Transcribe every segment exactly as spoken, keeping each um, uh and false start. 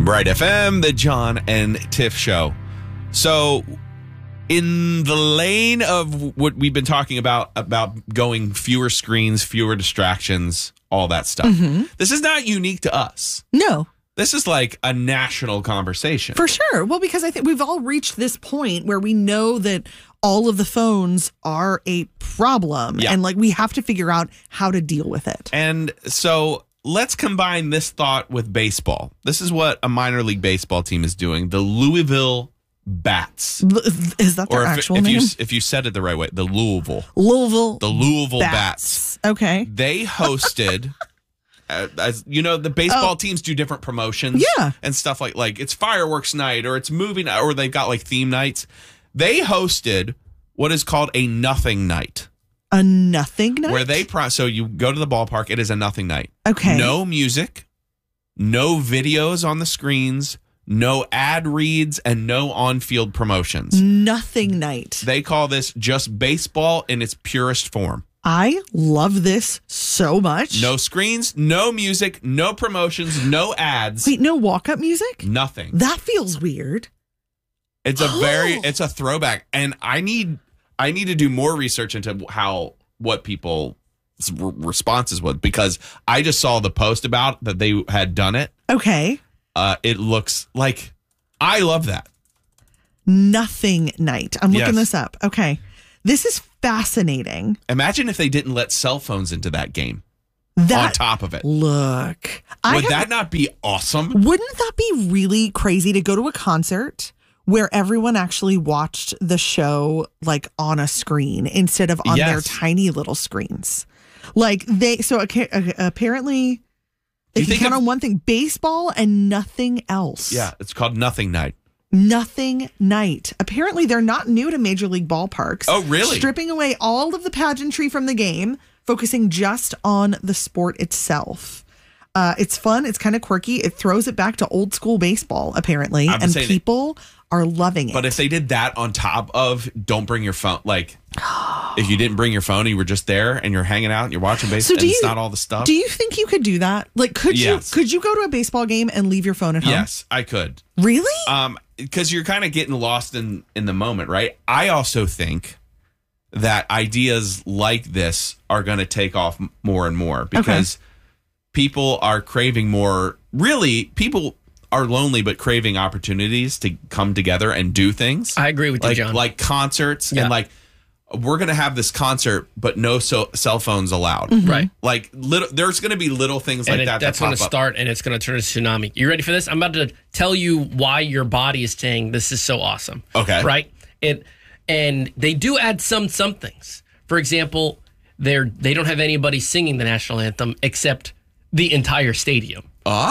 Bright F M, the John and Tiff Show. So, in the lane of what we've been talking about, about going fewer screens, fewer distractions, all that stuff, mm-hmm. this is not unique to us. No. This is like a national conversation. For sure. Well, because I think we've all reached this point where we know that all of the phones are a problem. Yeah. And like we have to figure out how to deal with it. And so let's combine this thought with baseball. This is what a minor league baseball team is doing. The Louisville Bats. Is that their or if, actual if name? You, if you said it the right way, the Louisville. Louisville. The Louisville Bats. Bats. Okay. They hosted... Uh, as you know, the baseball oh. teams do different promotions, yeah, and stuff like like it's fireworks night or it's movie night or they've got like theme nights. They hosted what is called a nothing night. A nothing night, where they pro- so you go to the ballpark. It is a nothing night. Okay, no music, no videos on the screens, no ad reads, and no on-field promotions. Nothing night. They call this just baseball in its purest form. I love this so much. No screens, no music, no promotions, no ads. Wait, no walk-up music? Nothing. That feels weird. It's a very, it's a throwback. And I need, I need to do more research into how, what people's responses was, because I just saw the post about that they had done it. Okay. Uh, it looks like, I love that. Nothing night. I'm looking Yes. this up. Okay. This is fascinating. Imagine if they didn't let cell phones into that game. That, on top of it. Look. I Would have, that not be awesome? Wouldn't that be really crazy to go to a concert where everyone actually watched the show like on a screen instead of on Yes. their tiny little screens? Like they, so apparently they You can think count of- on one thing, baseball and nothing else. Yeah, it's called Nothing Night. Nothing night. Apparently, they're not new to Major League ballparks. Oh, really? Stripping away all of the pageantry from the game, focusing just on the sport itself. Uh, it's fun. It's kind of quirky. It throws it back to old school baseball, apparently, I'm and saying people are loving it. But if they did that on top of don't bring your phone, like if you didn't bring your phone, you were just there and you're hanging out and you're watching baseball, So do and it's you- not all the stuff. do you think you could do that? Like, could Yes. you could you go to a baseball game and leave your phone at home? Yes, I could. Really? Um, because you're kind of getting lost in in the moment, right? I also think that ideas like this are going to take off m- more and more because people are craving more. Really, people are lonely but craving opportunities to come together and do things. I agree with you, like, John. Like concerts Yeah. and like we're going to have this concert, but no so, cell phones allowed. Mm-hmm. Right. Like little, there's going to be little things like and it, that. that's that going pop to up. start, and it's going to turn into tsunami. You ready for this? I'm about to tell you why your body is saying this is so awesome. Okay. Right? It and they do add some some things. For example, they're they don't have anybody singing the national anthem except the entire stadium.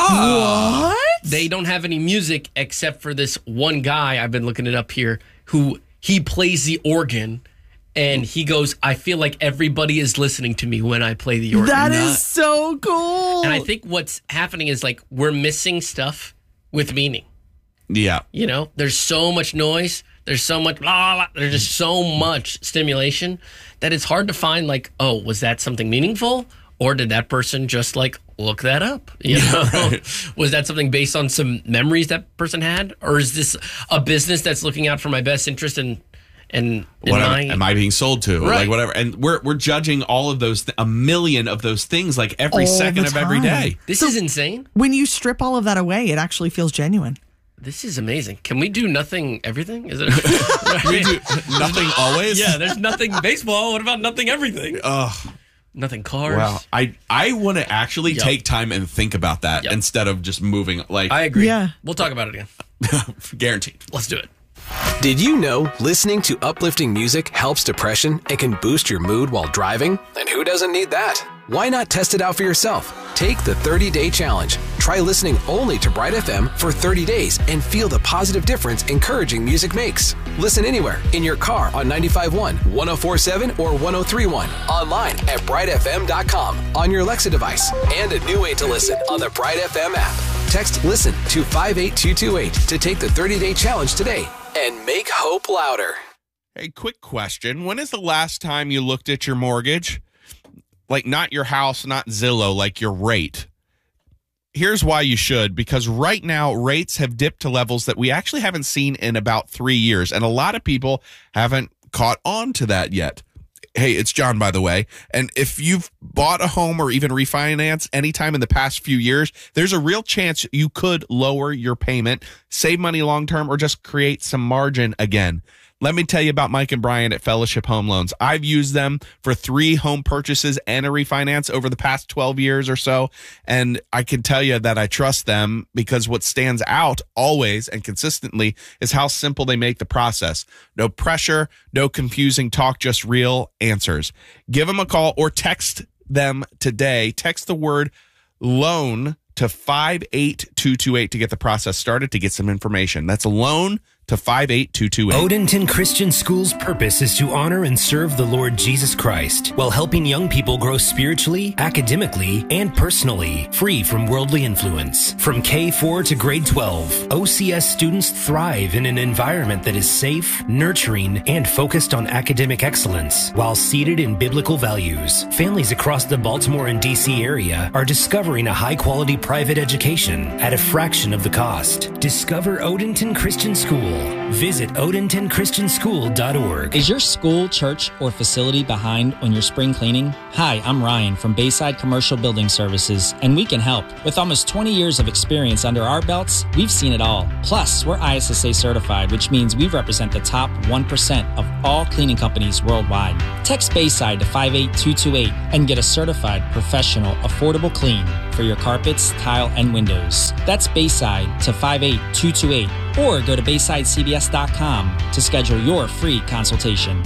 Ah. What? They don't have any music except for this one guy, I've been looking it up here, who he plays the organ. And he goes, I feel like everybody is listening to me when I play the organ. That is so cool. And I think what's happening is like we're missing stuff with meaning. Yeah. You know, there's so much noise. There's so much blah, blah, blah. There's just so much stimulation that it's hard to find like, oh, was that something meaningful? Or did that person just like look that up? You know, Right. Was that something based on some memories that person had? Or is this a business that's looking out for my best interest and and in What am, my, am I being sold to? Or Right. like whatever. And we're we're judging all of those, th- a million of those things like every All second the of every time. day. This So- is insane. when you strip all of that away, it actually feels genuine. This is amazing. Can we do nothing everything? Is it We do nothing always. Yeah, there's nothing baseball. What about nothing everything? Ugh. Nothing cars. Wow. I I want to actually Yep. take time and think about that Yep. instead of just moving. Like I agree. Yeah. We'll talk about it again. guaranteed. Let's do it. Did you know listening to uplifting music helps depression and can boost your mood while driving? And who doesn't need that? Why not test it out for yourself? Take the thirty-day challenge. Try listening only to Bright F M for thirty days and feel the positive difference encouraging music makes. Listen anywhere, in your car on ninety-five point one, one oh four point seven, or one oh three point one. Online at bright f m dot com, on your Alexa device, and a new way to listen on the Bright F M app. Text LISTEN to five eight two two eight to take the thirty-day challenge today and make hope louder. Hey, quick question. When is the last time you looked at your mortgage? Like not your house, not Zillow, like your rate. here's why you should, because right now rates have dipped to levels that we actually haven't seen in about three years. And a lot of people haven't caught on to that yet. Hey, it's John, by the way. And if you've bought a home or even refinance anytime in the past few years, there's a real chance you could lower your payment, save money long-term, or just create some margin again. Let me tell you about Mike and Brian at Fellowship Home Loans. I've used them for three home purchases and a refinance over the past twelve years or so. And I can tell you that I trust them because what stands out always and consistently is how simple they make the process. No pressure, no confusing talk, just real answers. Give them a call or text them today. Text the word loan to five eight two two eight to get the process started, to get some information. That's a loan to five eight two two eight. Odenton Christian School's purpose is to honor and serve the Lord Jesus Christ while helping young people grow spiritually, academically, and personally, free from worldly influence. From K four to grade twelve, O C S students thrive in an environment that is safe, nurturing, and focused on academic excellence while seated in biblical values. Families across the Baltimore and D C area are discovering a high-quality private education at a fraction of the cost. Discover Odenton Christian School. Visit odenton christian school dot org. Is your school, church, or facility behind on your spring cleaning? Hi, I'm Ryan from Bayside Commercial Building Services, and we can help. With almost twenty years of experience under our belts, we've seen it all. Plus, we're I S S A certified, which means we represent the top one percent of all cleaning companies worldwide. Text Bayside to five eight two two eight and get a certified, professional, affordable clean for your carpets, tile, and windows. That's Bayside to five eight two two eight, or go to bayside c b s dot com to schedule your free consultation.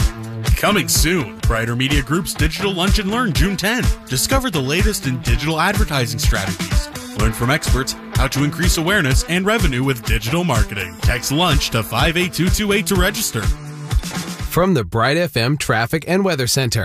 Coming soon, Brighter Media Group's Digital Lunch and Learn June tenth. Discover the latest in digital advertising strategies. Learn from experts how to increase awareness and revenue with digital marketing. Text LUNCH to five eight two two eight to register. From the Bright F M Traffic and Weather Center.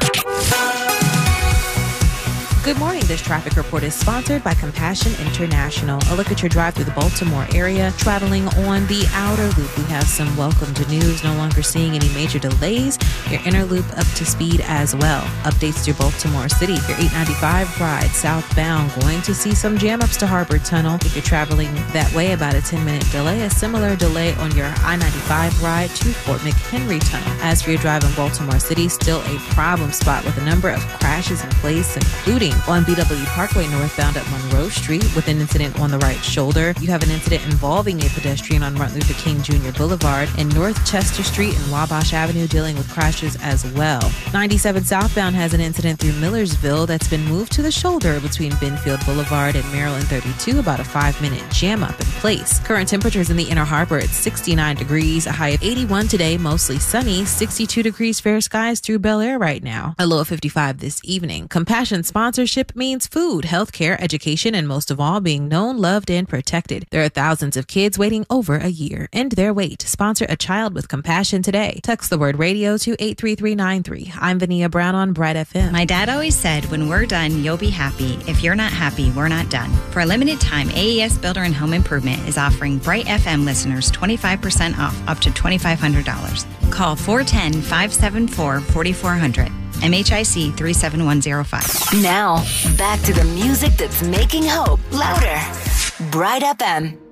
Good morning. This traffic report is sponsored by Compassion International. A look at your drive through the Baltimore area. Traveling on the outer loop, we have some welcome to news. No longer seeing any major delays. Your inner loop up to speed as well. Updates to Baltimore City. Your eight ninety-five ride southbound, going to see some jam ups to Harbor Tunnel. If you're traveling that way, about a ten minute delay. A similar delay on your I ninety-five ride to Fort McHenry Tunnel. As for your drive in Baltimore City, still a problem spot with a number of crashes in place, including on B W Parkway northbound at Monroe Street with an incident on the right shoulder. You have an incident involving a pedestrian on Martin Luther King Junior Boulevard and North Chester Street and Wabash Avenue dealing with crashes as well. ninety-seven southbound has an incident through Millersville that's been moved to the shoulder between Benfield Boulevard and Maryland thirty-two, about a five minute jam up in place. Current temperatures in the Inner Harbor at sixty-nine degrees, a high of eighty-one today, mostly sunny, sixty-two degrees fair skies through Bel Air right now, a low of fifty-five this evening. Compassion sponsorship means food, healthcare, education, and most of all, being known, loved, and protected. There are thousands of kids waiting over a year. End their wait. Sponsor a child with compassion today. Text the word radio to eight three three nine three. I'm Vania Brown on Bright F M. My dad always said, when we're done, you'll be happy. If you're not happy, we're not done. For a limited time, A E S Builder and Home Improvement is offering Bright F M listeners twenty-five percent off up to twenty-five hundred dollars. Call four one zero, five seven four, four four zero zero. M H I C three seven one zero five. Now, back to the music that's making hope louder. Bright F M.